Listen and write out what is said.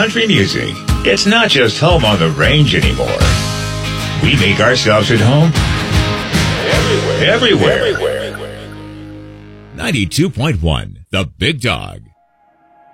country music. It's not just home on the range anymore. We make ourselves at home everywhere. 92.1, The Big Dog.